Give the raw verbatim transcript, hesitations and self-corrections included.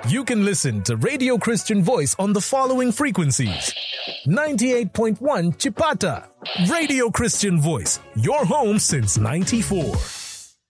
You can listen to Radio Christian Voice on the following frequencies. ninety-eight point one Chipata. Radio Christian Voice, your home since ninety-four.